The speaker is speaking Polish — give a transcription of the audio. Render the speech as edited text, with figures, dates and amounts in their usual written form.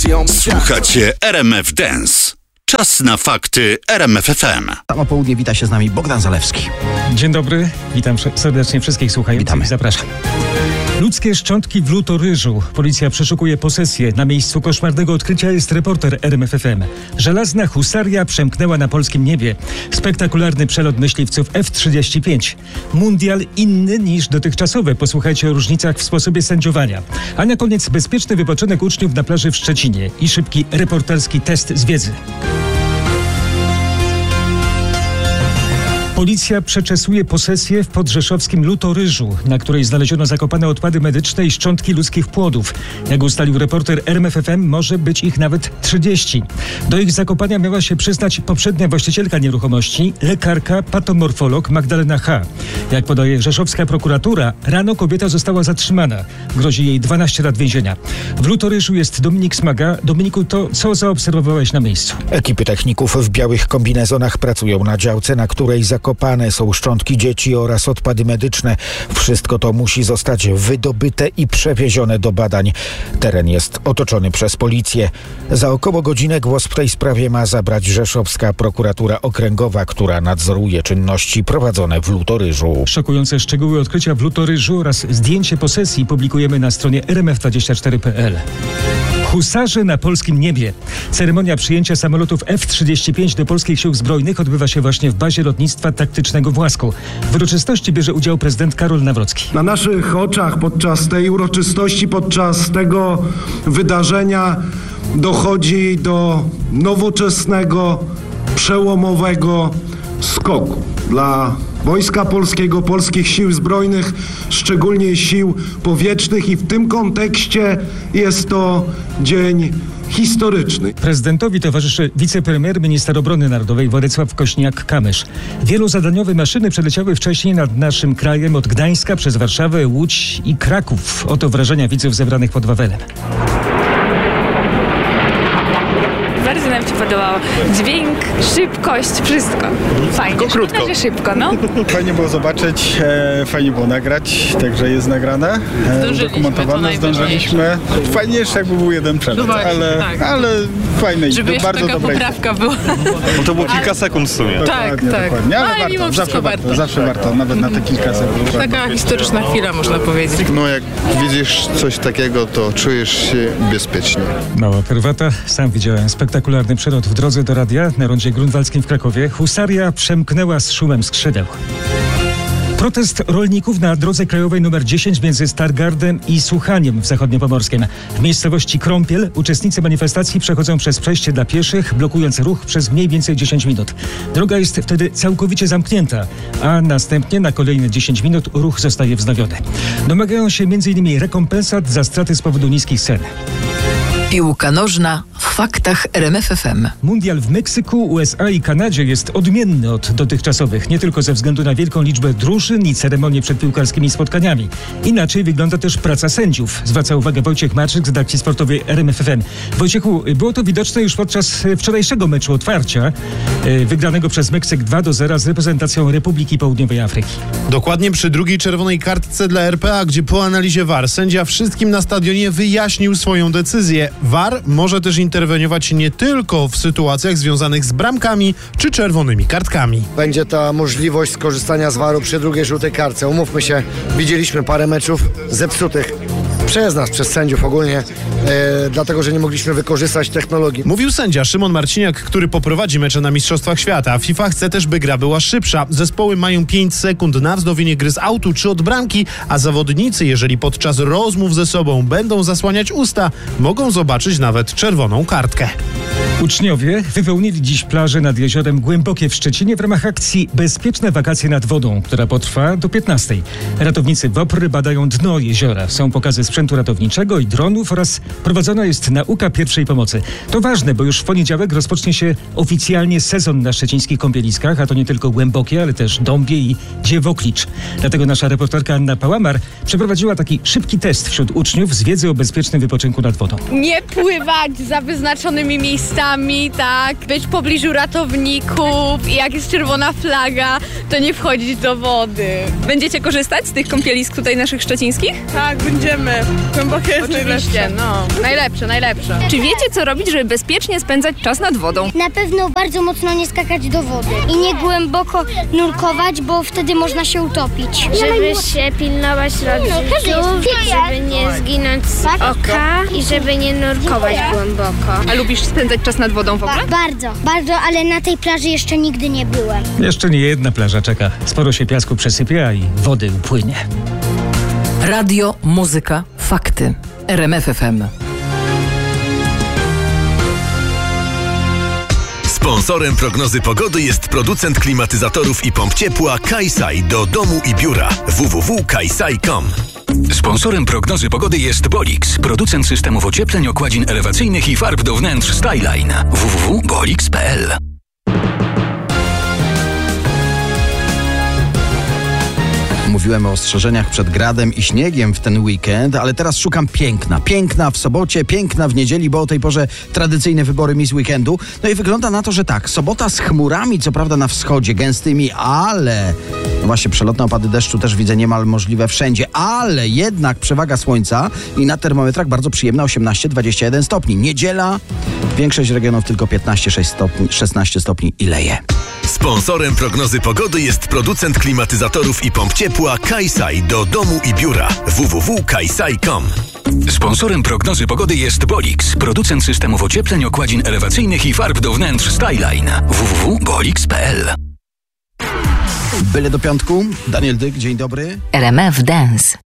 Słuchacie RMF Dance. Czas na fakty RMF FM. O południe wita się z nami Bogdan Zalewski. Dzień dobry, witam serdecznie wszystkich słuchających. Witamy. Zapraszam. Ludzkie szczątki w lutoryżu. Policja przeszukuje posesję. Na miejscu koszmarnego odkrycia jest reporter RMF FM. Żelazna husaria przemknęła na polskim niebie. Spektakularny przelot myśliwców F-35. Mundial inny niż dotychczasowe. Posłuchajcie o różnicach w sposobie sędziowania. A na koniec bezpieczny wypoczynek uczniów na plaży w Szczecinie i szybki reporterski test z wiedzy. Policja przeczesuje posesję w podrzeszowskim Lutoryżu, na której znaleziono zakopane odpady medyczne i szczątki ludzkich płodów. Jak ustalił reporter RMF FM, może być ich nawet 30. Do ich zakopania miała się przyznać poprzednia właścicielka nieruchomości, lekarka, patomorfolog Magdalena H. Jak podaje rzeszowska prokuratura, rano kobieta została zatrzymana. Grozi jej 12 lat więzienia. W Lutoryżu jest Dominik Smaga. Dominiku, to co zaobserwowałeś na miejscu? Ekipy techników w białych kombinezonach pracują na działce, na której zakopane są szczątki dzieci oraz odpady medyczne. Wszystko to musi zostać wydobyte i przewiezione do badań. Teren jest otoczony przez policję. Za około godzinę głos w tej sprawie ma zabrać rzeszowska prokuratura okręgowa, która nadzoruje czynności prowadzone w Lutoryżu. Szokujące szczegóły odkrycia w Lutoryżu oraz zdjęcie posesji publikujemy na stronie rmf24.pl. Husarze na polskim niebie. Ceremonia przyjęcia samolotów F-35 do polskich sił zbrojnych odbywa się właśnie w bazie lotnictwa taktycznego w Łasku. W uroczystości bierze udział prezydent Karol Nawrocki. Na naszych oczach podczas tej uroczystości, podczas tego wydarzenia dochodzi do nowoczesnego, przełomowego skoku dla Wojska Polskiego, polskich sił zbrojnych, szczególnie sił powietrznych, i w tym kontekście jest to dzień historyczny. Prezydentowi towarzyszy wicepremier, minister obrony narodowej Władysław Kośniak-Kamysz. Wielozadaniowe maszyny przeleciały wcześniej nad naszym krajem od Gdańska przez Warszawę, Łódź i Kraków. Oto wrażenia widzów zebranych pod Wawelem. Bardzo nam się podobało. Dźwięk, szybkość, wszystko. Fajnie. Tylko krótko. Szkoda, że szybko, no. Fajnie było zobaczyć, fajnie było nagrać, także jest nagrane, udokumentowane, zdążyliśmy. Fajniejsze jakby był jeden przelot, ale fajne, żeby jeszcze bardzo taka dobre. poprawka była. Bo to było kilka sekund w sumie. Tak. Dokładnie. Ale mimo warto, wszystko warto. zawsze warto, nawet na te kilka sekund. Taka historyczna chwila, można powiedzieć. No jak widzisz coś takiego, to czujesz się bezpiecznie. Mała prywata. Sam widziałem spektakularny przelot w drodze do radia na rondzie grunwaldzkim w Krakowie. Husaria przemknęła z szumem skrzydeł. Protest rolników na drodze krajowej nr 10 między Stargardem i Słuchaniem w Zachodniopomorskiem. W miejscowości Krąpiel uczestnicy manifestacji przechodzą przez przejście dla pieszych, blokując ruch przez mniej więcej 10 minut. Droga jest wtedy całkowicie zamknięta, a następnie na kolejne 10 minut ruch zostaje wznowiony. Domagają się m.in. rekompensat za straty z powodu niskich cen. Piłka nożna w faktach RMF FM. Mundial w Meksyku, USA i Kanadzie jest odmienny od dotychczasowych, nie tylko ze względu na wielką liczbę drużyn i ceremonie przed piłkarskimi spotkaniami. Inaczej wygląda też praca sędziów, zwraca uwagę Wojciech Marczyk z redakcji sportowej RMF FM. Wojciechu, było to widoczne już podczas wczorajszego meczu otwarcia, wygranego przez Meksyk 2-0 z reprezentacją Republiki Południowej Afryki. Dokładnie przy drugiej czerwonej kartce dla RPA, gdzie po analizie VAR sędzia wszystkim na stadionie wyjaśnił swoją decyzję. VAR może też interweniować nie tylko w sytuacjach związanych z bramkami czy czerwonymi kartkami. Będzie ta możliwość skorzystania z VAR-u przy drugiej żółtej kartce. Umówmy się, widzieliśmy parę meczów zepsutych przez nas, przez sędziów ogólnie, dlatego, że nie mogliśmy wykorzystać technologii. Mówił sędzia Szymon Marciniak, który poprowadzi mecze na Mistrzostwach Świata. FIFA chce też, by gra była szybsza. Zespoły mają 5 sekund na wznowienie gry z autu czy od bramki, a zawodnicy, jeżeli podczas rozmów ze sobą będą zasłaniać usta, mogą zobaczyć nawet czerwoną kartkę. Uczniowie wypełnili dziś plaże nad jeziorem Głębokie w Szczecinie w ramach akcji Bezpieczne wakacje nad wodą, która potrwa do 15. Ratownicy WOPR badają dno jeziora. Są pokazy sprzętu ratowniczego i dronów oraz prowadzona jest nauka pierwszej pomocy. To ważne, bo już w poniedziałek rozpocznie się oficjalnie sezon na szczecińskich kąpieliskach, a to nie tylko Głębokie, ale też Dąbie i Dziewoklicz. Dlatego nasza reporterka Anna Pałamar przeprowadziła taki szybki test wśród uczniów z wiedzy o bezpiecznym wypoczynku nad wodą. Nie pływać za wyznaczonymi miejscami. nami, tak, być w pobliżu ratowników i jak jest czerwona flaga, to nie wchodzić do wody. Będziecie korzystać z tych kąpielisk tutaj naszych szczecińskich? Tak, będziemy. Głębokie jest Oczywiście, najlepsze. Czy wiecie, co robić, żeby bezpiecznie spędzać czas nad wodą? Na pewno bardzo mocno nie skakać do wody i nie głęboko nurkować, bo wtedy można się utopić. Żeby się pilnować rodziców, żeby nie zginąć z oka i żeby nie nurkować głęboko. A lubisz spędzać czas nad wodą w ogóle? Bardzo, ale na tej plaży jeszcze nigdy nie byłem. Jeszcze nie jedna plaża czeka. Sporo się piasku przesypie, i wody upłynie. Radio, muzyka, fakty. RMF FM. Sponsorem prognozy pogody jest producent klimatyzatorów i pomp ciepła Kaisai do domu i biura. www.kaisai.com. Sponsorem prognozy pogody jest Bolix, producent systemów ociepleń, okładzin elewacyjnych i farb do wnętrz Styline. www.bolix.pl. Mówiłem o ostrzeżeniach przed gradem i śniegiem w ten weekend, ale teraz szukam piękna. Piękna w sobocie, piękna w niedzieli, bo o tej porze tradycyjne wybory Miss Weekendu. No i wygląda na to, że tak, sobota z chmurami, co prawda na wschodzie, gęstymi, ale... No właśnie, przelotne opady deszczu też widzę niemal możliwe wszędzie, ale jednak przewaga słońca i na termometrach bardzo przyjemna 18-21 stopni. Niedziela, większość regionów tylko 15-16 stopni i leje. Sponsorem prognozy pogody jest producent klimatyzatorów i pomp ciepła Kaisai do domu i biura. www.kaisai.com. Sponsorem prognozy pogody jest Bolix, producent systemów ociepleń, okładzin elewacyjnych i farb do wnętrz Styline. www.bolix.pl. Byle do piątku. Daniel Dyk, dzień dobry. RMF Dance.